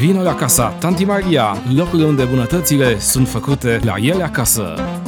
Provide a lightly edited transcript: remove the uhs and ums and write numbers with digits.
Vino la casa Tanti Maria, locul unde bunătățile sunt făcute la ele acasă.